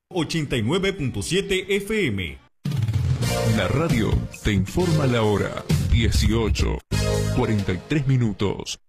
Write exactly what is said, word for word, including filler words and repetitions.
ochenta y nueve punto siete F M. La radio te informa la hora. dieciocho, cuarenta y tres minutos.